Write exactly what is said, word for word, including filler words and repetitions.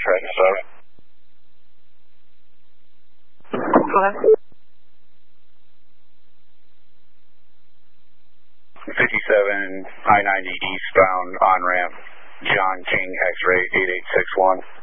Right, sorry. Go ahead. fifty-seven I ninety eastbound on ramp, John King X-ray eight eight six one.